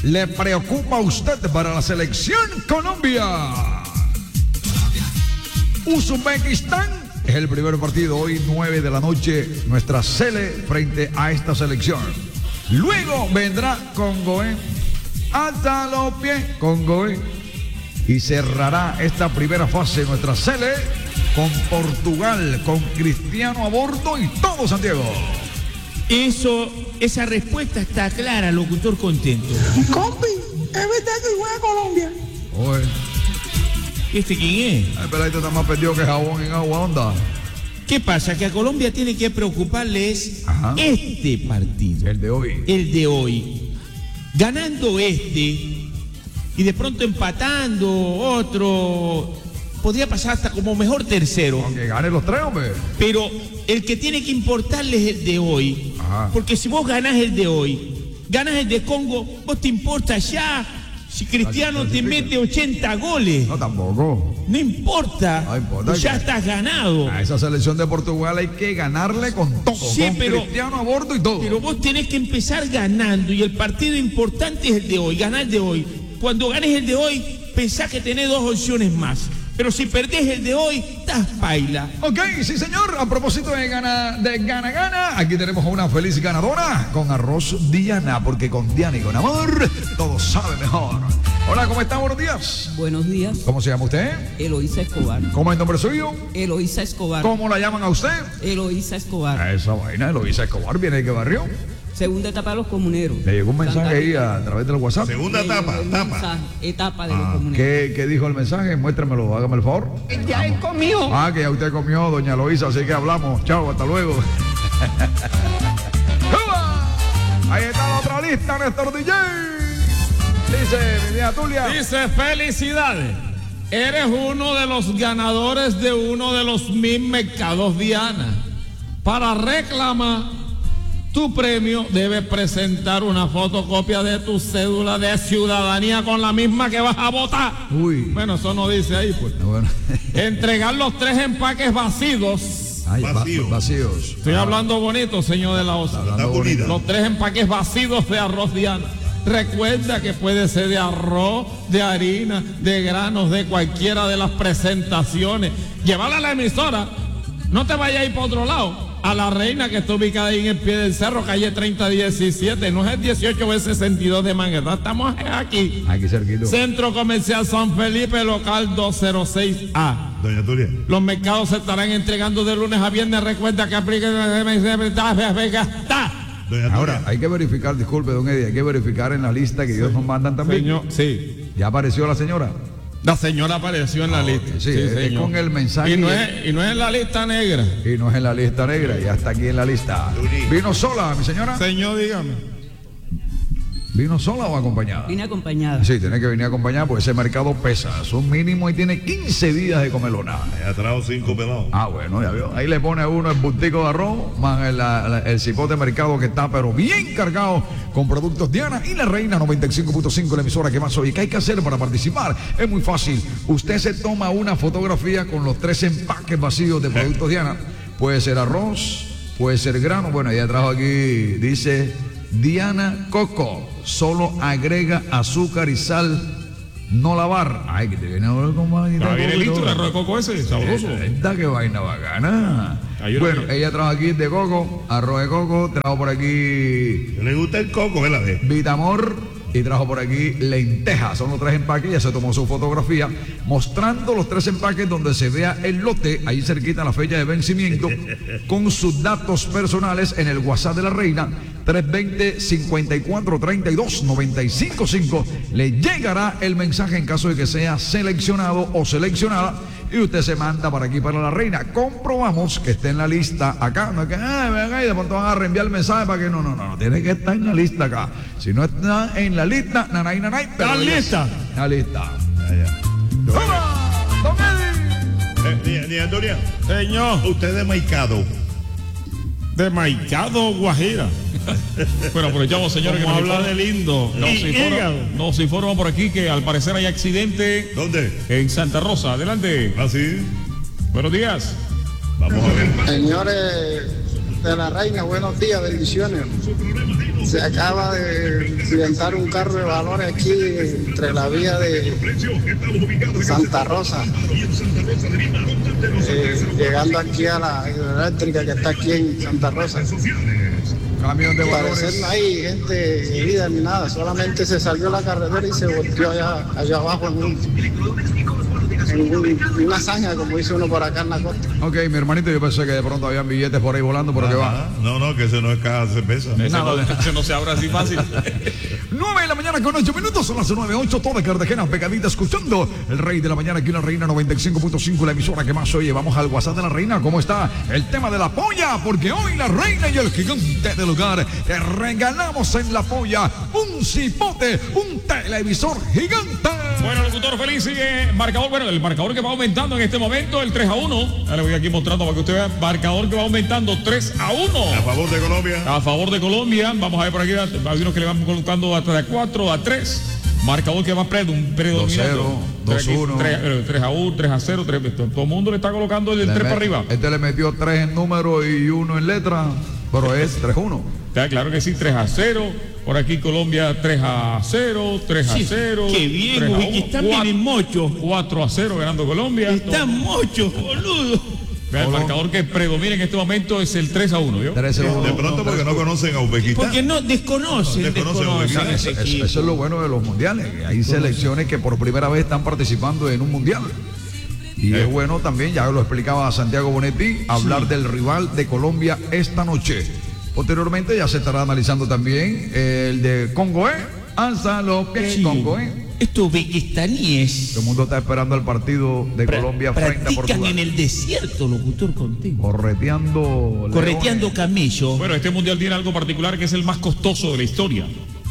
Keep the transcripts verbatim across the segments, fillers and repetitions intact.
le preocupa a usted para la selección Colombia? Uzbekistán es el primer partido hoy, nueve de la noche, nuestra Sele frente a esta selección. Luego vendrá Congo, ¿eh? Hasta los pies, Congo, ¿eh? Y cerrará esta primera fase nuestra Sele con Portugal, con Cristiano a bordo y todo Santiago. Eso, esa respuesta está clara, locutor contento. Compi, es verdad que juega Colombia. Oye. ¿Este quién es? El peladito está más perdido que jabón en agua, onda. ¿Qué pasa? Que a Colombia tiene que preocuparle es Ajá. este partido. El de hoy. El de hoy. Ganando este y de pronto empatando otro, podría pasar hasta como mejor tercero. Aunque gane los tres, hombre. Pero el que tiene que importarle es el de hoy. Ajá. Porque si vos ganás el de hoy, ganás el de Congo, vos te importa ya si Cristiano te mete ochenta goles. No, tampoco. No importa. No importa. Ya estás ganado. A esa selección de Portugal hay que ganarle con todo. Sí, con pero, Cristiano a bordo y todo. Pero vos tenés que empezar ganando y el partido importante es el de hoy, ganar el de hoy. Cuando ganes el de hoy, pensá que tenés dos opciones más. Pero si perdés el de hoy, estás paila. Ok, sí señor. A propósito de gana, de gana, gana, aquí tenemos a una feliz ganadora con arroz Diana, porque con Diana y con amor, todo sabe mejor. Hola, ¿cómo está? Buenos días. Buenos días. ¿Cómo se llama usted? Eloísa Escobar. ¿Cómo es el nombre suyo? Eloísa Escobar. ¿Cómo la llaman a usted? Eloísa Escobar. A esa vaina, Eloísa Escobar, ¿viene de qué barrio? Segunda etapa de los comuneros. Le llegó un mensaje ahí a través del WhatsApp. Segunda etapa, etapa. Mensaje, etapa de ah, los comuneros. ¿qué, ¿Qué dijo el mensaje? Muéstramelo, hágame el favor. Ya he comido. Ah, que ya usted comió, doña Eloísa, así que hablamos. Chao, hasta luego. Ahí está la otra lista, Néstor D J. Dice, mi tía Tulia. Dice, felicidades. Eres uno de los ganadores de uno de los mil mercados Diana. Para reclamar tu premio, debes presentar una fotocopia de tu cédula de ciudadanía con la misma que vas a votar. Uy. Bueno, eso no dice ahí, pues. Bueno. Entregar los tres empaques vacíos. Ay, Vacío. va, vacíos. Estoy ah. hablando bonito, señor de la O S A. Está bonita. Los tres empaques vacíos de arroz Diana. Recuerda que puede ser de arroz, de harina, de granos, de cualquiera de las presentaciones. Llévala a la emisora. No te vayas a ir para otro lado. A la Reina, que está ubicada ahí en el pie del cerro, calle treinta diecisiete. No es el dieciocho o el sesenta y dos de Mangueta. Estamos aquí. Aquí cerquito. Centro Comercial San Felipe, local doscientos seis A. Doña Tulia. Los mercados se estarán entregando de lunes a viernes. Recuerda que apliquen. Ahora, hay que verificar, disculpe, don Eddie, hay que verificar en la lista que ellos nos mandan también. Señor, sí. ¿Ya apareció la señora? La señora apareció en la Ah, lista. okay. Sí, sí, es, es con el mensaje. Y no es, y no es en la lista negra. Y no es en la lista negra, ya está aquí en la lista. ¿Vino sola, mi señora? Señor, dígame. ¿Vino sola o acompañada? Vine acompañada. Sí, tiene que venir acompañada porque ese mercado pesa. Es un mínimo y tiene quince días de comelona. Ha traído cinco pelados. Ah, bueno, ya vio. Ahí le pone uno el bultico de arroz, más el, la, el cipote mercado que está, pero bien cargado con productos Diana y la Reina noventa y cinco punto cinco, la emisora que más oye. ¿Qué hay que hacer para participar? Es muy fácil. Usted se toma una fotografía con los tres empaques vacíos de productos Diana. Puede ser arroz, puede ser grano. Bueno, ella trajo aquí, dice Diana Coco. Solo agrega azúcar y sal, no lavar. Ay, que te viene a ver cómo va a viene listo el arroz de coco ese, sabroso. Esta que vaina bacana. Bueno, ella trajo aquí de coco, arroz de coco, trajo por aquí. Le gusta el coco, ¿verdad? Vitamor. Y trajo por aquí lentejas, son los tres empaques. Ella se tomó su fotografía mostrando los tres empaques donde se vea el lote, ahí cerquita la fecha de vencimiento, con sus datos personales en el WhatsApp de la Reina, tres dos cero, cinco cuatro tres dos, nueve cinco cinco. Le llegará el mensaje en caso de que sea seleccionado o seleccionada y usted se manda para aquí, para la Reina. Comprobamos que esté en la lista acá. No es que, ah, venga, y de pronto van a reenviar el mensaje para que no, no, no, no, tiene que estar en la lista acá. Si no está en la lista, nanay, nanay, pero ¿está lista? La lista. ¡Hola! ¡Don Eddie! Eh, Niña Antonia. Señor. Usted es de Maicado. De Maicado, Guajira. Bueno, aprovechamos, señores, que nos habla de lindo. Nos informa, nos informa por aquí que al parecer hay accidente. ¿Dónde? En Santa Rosa. Adelante. ¿Ah, sí? Buenos días. Vamos a ver. Señores, de la Reina, buenos días, bendiciones. Se acaba de accidentar un carro de valores aquí entre la vía de Santa Rosa, eh, llegando aquí a la hidroeléctrica que está aquí en Santa Rosa. Camión de Al valores. parecer no hay gente herida ni nada, solamente se salió a la carretera y se volteó allá, allá abajo en, un, en un- una zanja, como dice uno por acá en la costa. Ok, mi hermanito, yo pensé que de pronto habían billetes por ahí volando, pero que va. Ajá. No, no, que ese no es caja de cerveza. Ese no, ese no se abre así fácil. nueve de la mañana con ocho minutos, son las nueve ocho, toda Cartagena pegadita escuchando el Rey de la Mañana aquí en la Reina noventa y cinco punto cinco, la emisora que más oye. Vamos al WhatsApp de la Reina, ¿cómo está el tema de la polla? Porque hoy la Reina y el gigante del hogar te regalamos en la polla un cipote, un televisor gigante. Bueno, locutor feliz, sigue marcador. Bueno, el marcador que va aumentando en este momento, el tres a uno. Ya le voy aquí mostrando para que usted vea. Marcador que va aumentando tres a uno. A favor de Colombia. A favor de Colombia. Vamos a ver por aquí. Hay unos que le van colocando hasta de cuatro a tres. Marcador que va predominando. dos cero, dos uno. tres a uno, tres a cero. Todo el mundo le está colocando el tres para arriba. Este le metió tres en número y uno en letra, pero es tres uno. Está claro que sí, tres a cero. Por aquí Colombia tres a cero, tres a cero. Qué bien, tres a güey, que uno, están bien en mocho. cuatro a cero ganando Colombia. Están mochos, boludo. Vea, el marcador que predomina en este momento es el tres a uno, ¿vio? tres a uno. De pronto porque no conocen a Uzbekistán. Porque no desconocen, No, desconocen, desconocen desconocen. ese Eso, equipo. eso es lo bueno de los mundiales, que hay selecciones que por primera vez están participando en un mundial. Y Eh. es bueno también, ya lo explicaba Santiago Bonetti, hablar del rival de Colombia esta noche. Posteriormente ya se estará analizando también el de Congoé, alza los pies, Sí. Congoé. Estos uzbekistaníes Todo el mundo está esperando el partido de pra- Colombia frente a practican Portugal. en el desierto, locutor contigo. Correteando. Correteando leones. camello. Bueno, este mundial tiene algo particular que es el más costoso de la historia.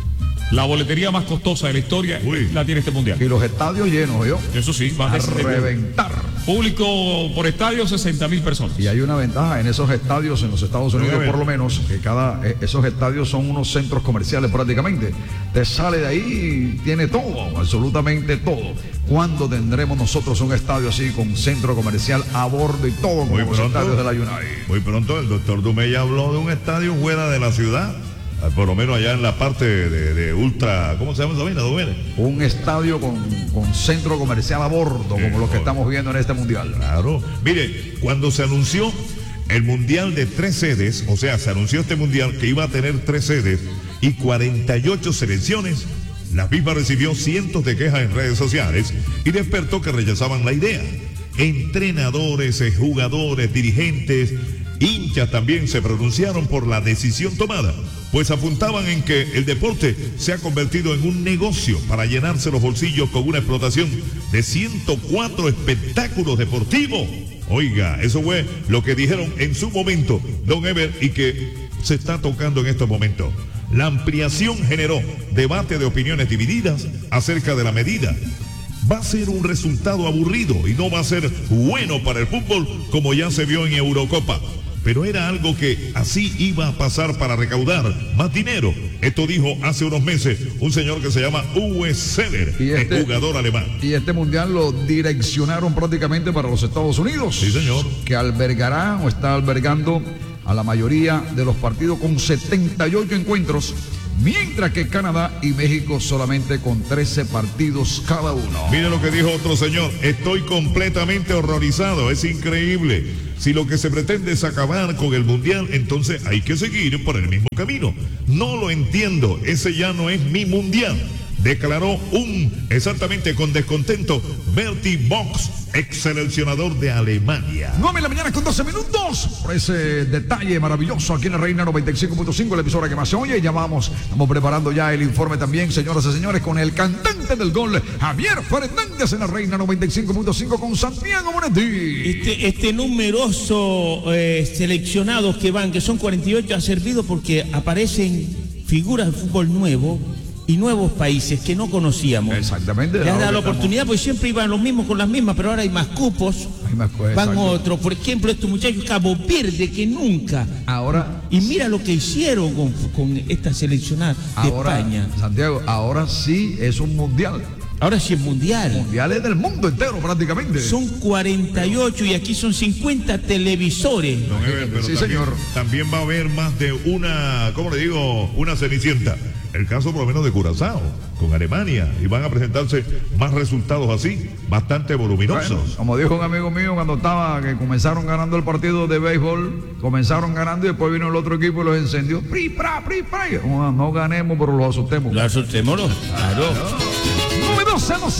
La boletería más costosa de la historia Uy. la tiene este mundial. Y los estadios llenos, ¿yo? Eso sí, más A de sesenta. reventar. Público por estadio, sesenta mil personas. Y hay una ventaja en esos estadios en los Estados Unidos, Nueve. por lo menos, que cada eh, esos estadios son unos centros comerciales prácticamente. Te sale de ahí y tiene todo, absolutamente todo. ¿Cuándo tendremos nosotros un estadio así con centro comercial a bordo y todo como Muy los pronto. estadios de la United? Muy pronto el doctor Dumey habló de un estadio fuera de la ciudad, ah, por lo menos allá en la parte de, de ultra, ¿cómo se llama esa vaina, Dumey? Un estadio con, con centro comercial a bordo, como lo que estamos viendo en este mundial. Claro. Mire, cuando se anunció el mundial de tres sedes, o sea, se anunció este mundial que iba a tener tres sedes y cuarenta y ocho selecciones, la FIFA recibió cientos de quejas en redes sociales y despertó que rechazaban la idea. Entrenadores, eh, jugadores, dirigentes, hinchas también se pronunciaron por la decisión tomada, pues apuntaban en que el deporte se ha convertido en un negocio para llenarse los bolsillos con una explotación de ciento cuatro espectáculos deportivos. Oiga, eso fue lo que dijeron en su momento Don Ever y que se está tocando en estos momentos. La ampliación generó debate de opiniones divididas acerca de la medida. Va a ser un resultado aburrido y no va a ser bueno para el fútbol como ya se vio en Eurocopa. Pero era algo que así iba a pasar para recaudar más dinero. Esto dijo hace unos meses un señor que se llama Uwe Seller, Y este- el jugador alemán. Y este mundial lo direccionaron prácticamente para los Estados Unidos. Sí, señor. Que albergará o está albergando a la mayoría de los partidos con setenta y ocho encuentros, mientras que Canadá y México solamente con trece partidos cada uno. Mire lo que dijo otro señor, estoy completamente horrorizado, es increíble. Si lo que se pretende es acabar con el mundial, entonces hay que seguir por el mismo camino. No lo entiendo, ese ya no es mi mundial. Declaró un, exactamente con descontento, Bertie Box, ex seleccionador de Alemania. nueve de la mañana con doce minutos. Por ese detalle maravilloso aquí en la Reina noventa y cinco punto cinco, la emisora que más se oye. Ya vamos, estamos preparando ya el informe también, señoras y señores, con el cantante del gol, Javier Fernández, en la Reina noventa y cinco punto cinco con Santiago Monetti. Este, este numeroso eh, seleccionados que van, que son cuarenta y ocho, ha servido porque aparecen figuras de fútbol nuevo y nuevos países que no conocíamos. Exactamente. Le has ahora dado la que oportunidad, porque siempre iban los mismos con las mismas, pero ahora hay más cupos, Hay más cosas, van exacto. otros. Por ejemplo, estos muchachos Cabo Verde que nunca. Ahora, Y mira lo que hicieron con, con esta seleccionada de ahora, España. Santiago, ahora sí es un mundial. Ahora sí es mundial. Mundiales del mundo entero prácticamente. Son cuarenta y ocho y aquí son cincuenta televisores. Don Ever, pero sí, también, señor. También va a haber más de una, ¿cómo le digo? Una cenicienta. El caso por lo menos de Curazao, con Alemania. Y van a presentarse más resultados así, bastante voluminosos. Bueno, como dijo un amigo mío cuando estaba, que comenzaron ganando el partido de béisbol, comenzaron ganando y después vino el otro equipo y los encendió. Pri, pra, pri, pra. No, no ganemos, pero los asustemos. Lo asustémoslo, claro. Novedosa, no